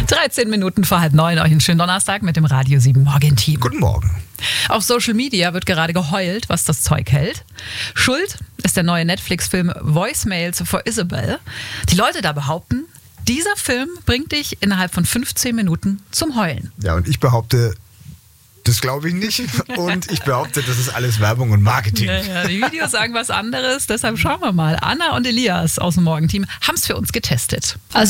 13 Minuten vor 8:30, euch einen schönen Donnerstag mit dem Radio 7 Morgenteam. Guten Morgen. Auf Social Media wird gerade geheult, was das Zeug hält. Schuld ist der neue Netflix-Film Voicemails for Isabel. Die Leute da behaupten, dieser Film bringt dich innerhalb von 15 Minuten zum Heulen. Ja, und ich behaupte, das glaube ich nicht. Und ich behaupte, das ist alles Werbung und Marketing. Ja, die Videos sagen was anderes, deshalb schauen wir mal. Anna und Elias aus dem Morgenteam haben es für uns getestet.